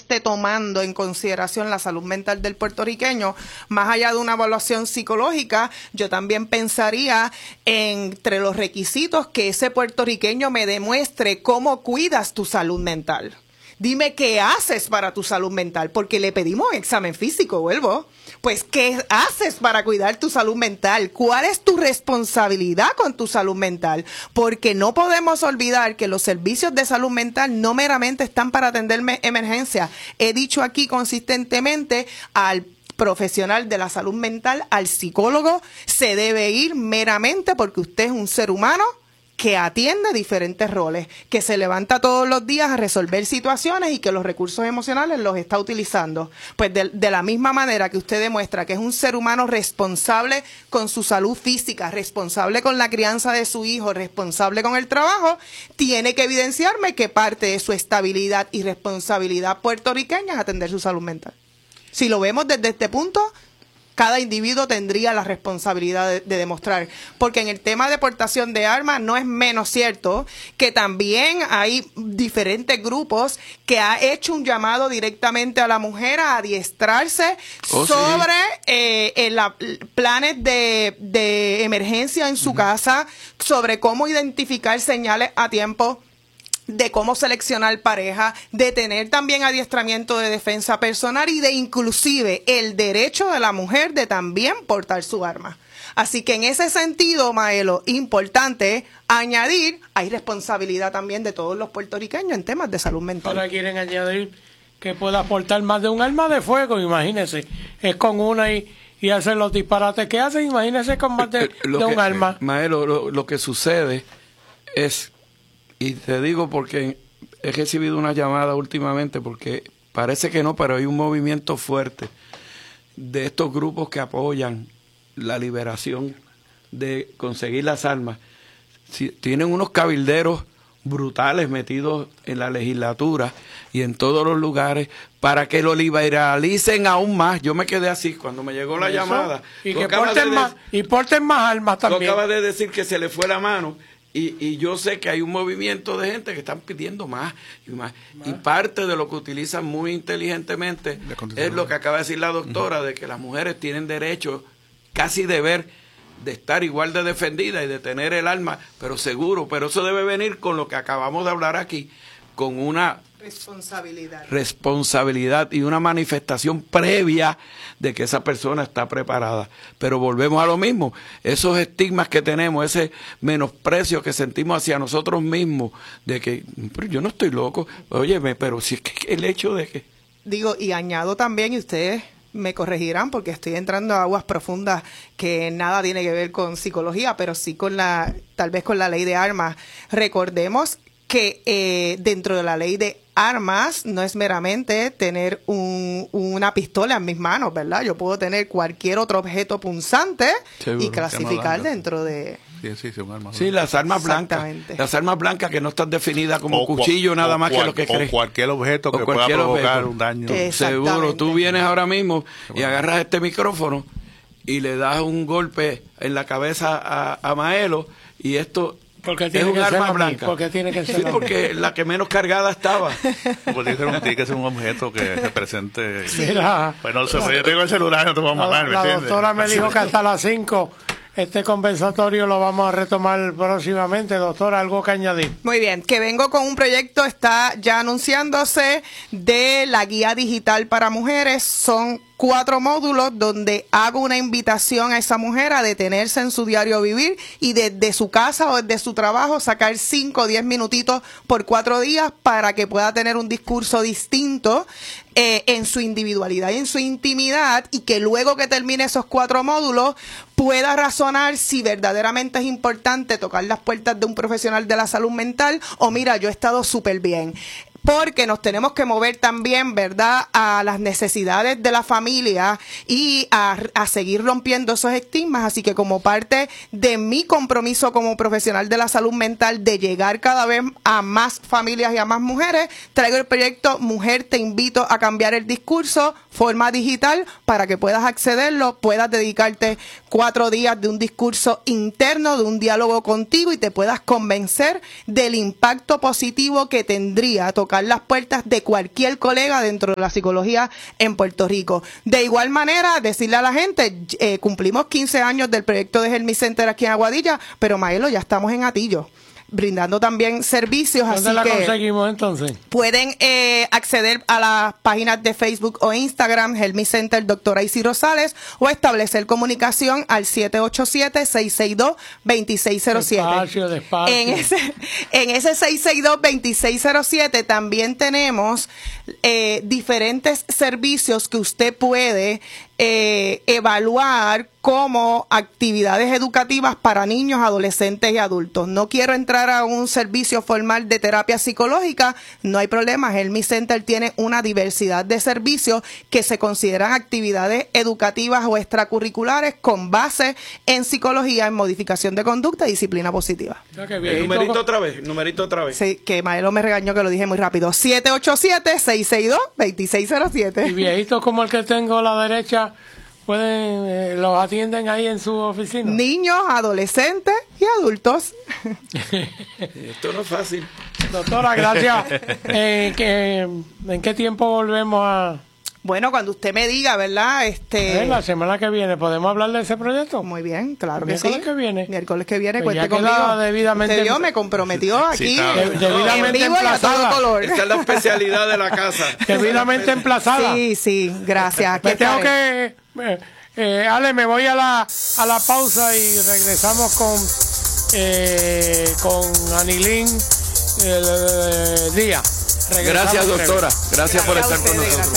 esté tomando en consideración la salud mental del puertorriqueño, más allá de una evaluación psicológica, yo también pensaría entre los requisitos que ese puertorriqueño me demuestre cómo cuidas tu salud mental. Dime qué haces para tu salud mental, porque le pedimos un examen físico, vuelvo. Pues, ¿qué haces para cuidar tu salud mental? ¿Cuál es tu responsabilidad con tu salud mental? Porque no podemos olvidar que los servicios de salud mental no meramente están para atender emergencias. He dicho aquí consistentemente al profesional de la salud mental, al psicólogo, se debe ir meramente porque usted es un ser humano que atiende diferentes roles, que se levanta todos los días a resolver situaciones y que los recursos emocionales los está utilizando. Pues de la misma manera que usted demuestra que es un ser humano responsable con su salud física, responsable con la crianza de su hijo, responsable con el trabajo, tiene que evidenciarme que parte de su estabilidad y responsabilidad puertorriqueña es atender su salud mental. Si lo vemos desde este punto, cada individuo tendría la responsabilidad de demostrar. Porque en el tema de portación de armas no es menos cierto que también hay diferentes grupos que ha hecho un llamado directamente a la mujer a adiestrarse sobre planes de emergencia en su casa, sobre cómo identificar señales a tiempo, de cómo seleccionar pareja, de tener también adiestramiento de defensa personal y de inclusive el derecho de la mujer de también portar su arma. Así que en ese sentido, Maelo, importante añadir, hay responsabilidad también de todos los puertorriqueños en temas de salud mental. Ahora quieren añadir que pueda portar más de un arma de fuego, imagínense, es con una y hacer los disparates que hacen, imagínense con más de un arma. Maelo, lo que sucede es, y te digo porque he recibido una llamada últimamente, porque parece que no, pero hay un movimiento fuerte de estos grupos que apoyan la liberación de conseguir las armas. Tienen unos cabilderos brutales metidos en la legislatura y en todos los lugares para que lo liberalicen aún más. Yo me quedé así cuando me llegó la llamada. Y que porten más armas también. Tú acabas de decir que se le fue la mano. Y yo sé que hay un movimiento de gente que están pidiendo más y más. Y parte de lo que utilizan muy inteligentemente es lo que acaba de decir la doctora, de que las mujeres tienen derecho, casi deber, de estar igual de defendidas y de tener el arma, pero seguro. Pero eso debe venir con lo que acabamos de hablar aquí, con una responsabilidad y una manifestación previa de que esa persona está preparada. Pero volvemos a lo mismo, esos estigmas que tenemos, ese menosprecio que sentimos hacia nosotros mismos, de que pero yo no estoy loco, óyeme, pero si es que el hecho de que... Digo, y añado también, y ustedes me corregirán porque estoy entrando a aguas profundas que nada tiene que ver con psicología, pero sí con tal vez con la ley de armas. Recordemos que dentro de la ley de armas no es meramente tener una pistola en mis manos, ¿verdad? Yo puedo tener cualquier otro objeto punzante y clasificar dentro de... un arma. Sí, las armas blancas. Las armas blancas que no están definidas como cuchillo nada más que lo que crees. O cualquier objeto que pueda provocar un daño. Seguro, tú vienes ahora mismo y agarras este micrófono y le das un golpe en la cabeza a Maelo y esto... Porque tiene es un arma blanca. Porque tiene que ser porque la que menos cargada estaba. Porque tiene que ser un objeto que represente. Mira, pues no sé, yo tengo el celular, no te voy a matar. La doctora me dijo que hasta las 5 este conversatorio lo vamos a retomar próximamente. Doctora, ¿algo que añadir? Muy bien, que vengo con un proyecto, está ya anunciándose, de la guía digital para mujeres. Son 4 módulos donde hago una invitación a esa mujer a detenerse en su diario vivir y desde su casa o desde su trabajo sacar 5 o 10 minutitos por 4 días para que pueda tener un discurso distinto en su individualidad y en su intimidad, y que luego que termine esos 4 módulos pueda razonar si verdaderamente es importante tocar las puertas de un profesional de la salud mental o mira, yo he estado súper bien. Porque nos tenemos que mover también, ¿verdad?, a las necesidades de la familia y a seguir rompiendo esos estigmas. Así que como parte de mi compromiso como profesional de la salud mental de llegar cada vez a más familias y a más mujeres, traigo el proyecto Mujer, te invito a cambiar el discurso, forma digital, para que puedas accederlo, puedas dedicarte 4 días de un discurso interno, de un diálogo contigo y te puedas convencer del impacto positivo que tendría tocar tocar las puertas de cualquier colega dentro de la psicología en Puerto Rico. De igual manera, decirle a la gente, cumplimos 15 años del proyecto de Helmi Center aquí en Aguadilla, pero Maelo, ya estamos en Atillo, brindando también servicios. ¿Dónde así la que conseguimos entonces? Pueden acceder a las páginas de Facebook o Instagram, Helmi Center Doctora Isis Rosales, o establecer comunicación al 787-662-2607. Despacio. En ese 662-2607 también tenemos diferentes servicios que usted puede evaluar como actividades educativas para niños, adolescentes y adultos. No quiero entrar a un servicio formal de terapia psicológica, no hay problema. Helmi Center tiene una diversidad de servicios que se consideran actividades educativas o extracurriculares con base en psicología, en modificación de conducta y disciplina positiva. Numerito otra vez. Sí, que Maelo me regañó que lo dije muy rápido. 787-662-2607. Y viejitos como el que tengo a la derecha, los atienden ahí en su oficina. Niños, adolescentes y adultos. Esto no es fácil. Doctora, gracias. ¿En qué tiempo volvemos a...? Bueno, cuando usted me diga, ¿verdad? La semana que viene, ¿podemos hablar de ese proyecto? Muy bien, claro que sí. Miércoles que viene, cuente conmigo. Debidamente... Usted me comprometió aquí. Sí, debidamente en vivo y a todo color. Esta es la especialidad de la casa. Debidamente emplazada. Sí, gracias. Me tengo que... Ale, me voy a la pausa y regresamos con Anilín Díaz. Gracias, doctora. Gracias por estar con nosotros.